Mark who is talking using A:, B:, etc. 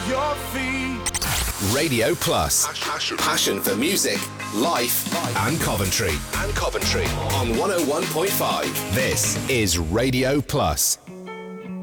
A: your feet.
B: Radio Plus. Passion for music, life, and Coventry. On 101.5. This is Radio Plus.